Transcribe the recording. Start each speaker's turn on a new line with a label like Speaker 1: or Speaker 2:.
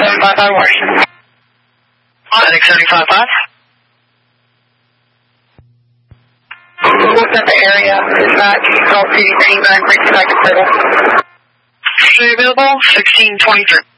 Speaker 1: 755 Washington.
Speaker 2: FedEx 755.
Speaker 1: Looked at the area. Dispatch, call CD 39, bring back a turtle.
Speaker 2: Available 1623.